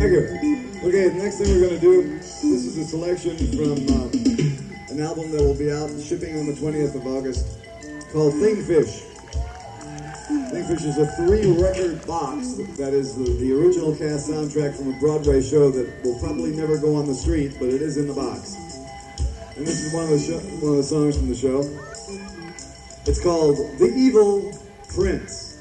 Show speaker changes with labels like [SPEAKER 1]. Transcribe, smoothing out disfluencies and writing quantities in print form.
[SPEAKER 1] Thank you. Okay, the next thing we're going to do, this is a selection from an album that will be out shipping on the 20th of August called Thingfish. Thingfish is a 3-record box that is the original cast soundtrack from a Broadway show that will probably never go on the street, but it is in the box. And this is one of the songs from the show. It's called The Evil Prince.